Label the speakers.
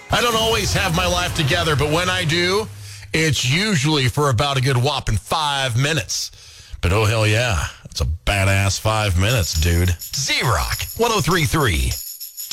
Speaker 1: I don't always have my life together, but when I do, it's usually for about a good whopping 5 minutes. But oh, hell yeah, it's a badass 5 minutes, dude. Z-Rock 103.3.